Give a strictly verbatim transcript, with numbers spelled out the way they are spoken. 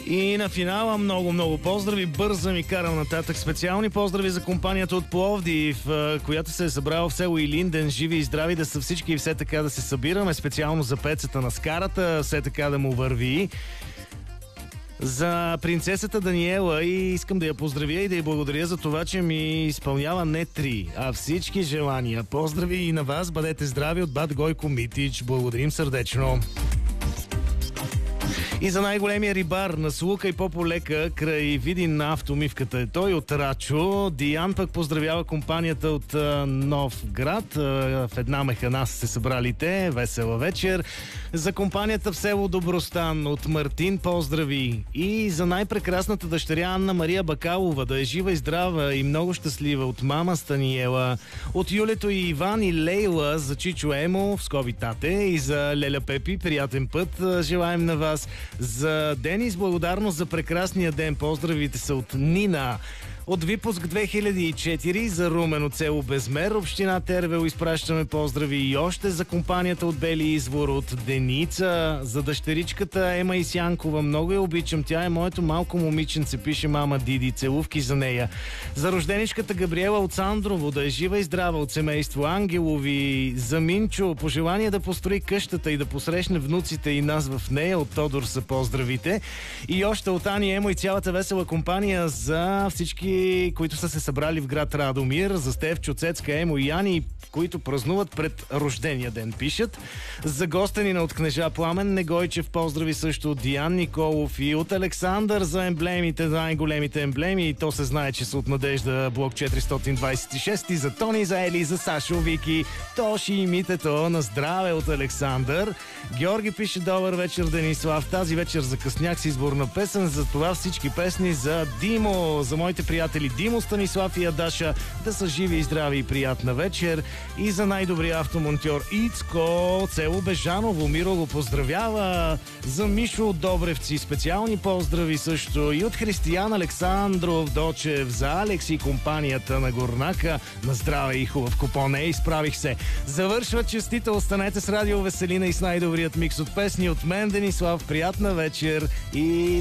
И на финала много-много поздрави. Бързам и карам нататък. Специални поздрави за компанията от Пловдив, която се е събрала в село Илинден. Живи и здрави да са всички и все така да се събираме. Специално за пецата на скарата, все така да му върви. За принцесата Даниела и искам да я поздравя и да й благодаря за това, че ми изпълнява не три, а всички желания. Поздрави и на вас, бъдете здрави от бат Гойко Митич. Благодарим сърдечно. И за най-големия рибар на Слука и по-полека край Видин на автомивката е той от Рачо. Диан пък поздравява компанията от а, Нов град. А, в една механа са се събрали те. Весела вечер. За компанията в село Добростан от Мартин поздрави. И за най-прекрасната дъщеря Анна Мария Бакалова да е жива и здрава и много щастлива от мама Станиела. От Юлето и Иван и Лейла за Чичо Емо в скоби тате и за Леля Пепи приятен път желаем на вас. За Денис благодарност за прекрасния ден. Поздравите са от Нина. От Випуск две хиляди и четири за Румен от село Безмер, община Тервел изпращаме поздрави и още за компанията от Бели извор от Деница. За дъщеричката Ема Исянкова много я обичам. Тя е моето малко момиченце, пише мама Диди. Целувки за нея. За рожденичката Габриела от Сандрово да е жива и здрава от семейство Ангелови. За Минчо пожелание да построи къщата и да посрещне внуците и нас в нея. От Тодор са поздравите. И още от Ани Емо и цялата весела компания за всички, които са се събрали в град Радомир, за Стевчо, Цецка, Емо и Яни, които празнуват пред рождения ден, пишат. За гостенина от Кнежа Пламен Негойчев поздрави също от Диан Николов и от Александър за емблемите, най-големите емблеми. И то се знае, че са от Надежда блок четиристотин двадесет и шест. И за Тони, за Ели, за Сашо, Вики, Тоши и Митето. На здраве от Александър. Георги пише: добър вечер, Денислав. Тази вечер закъснях с избор на песен, за това всички песни за Димо, за моите приятели Димо, Станислав и Адаша да са живи и здрави и приятна вечер. И за най-добрия автомонтьор Ицко, село Бежаново, Миро го поздравява. За Мишо от Добревци специални поздрави също и от Християн Александров Дочев, за Алекс и компанията на Горнака. На здраве и хубав купон. Е, изправих се. Завършва честито. Останете с Радио Веселина и с най-добрият микс от песни от мен, Денислав. Приятна вечер и